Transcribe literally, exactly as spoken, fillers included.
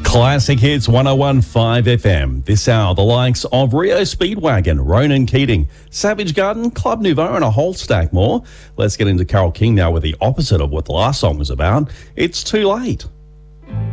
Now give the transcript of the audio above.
Classic Hits one oh one point five F M. This hour, the likes of Rio Speedwagon, Ronan Keating, Savage Garden, Club Nouveau and a whole stack more. Let's get into Carole King now with the opposite of what the last song was about. It's Too Late.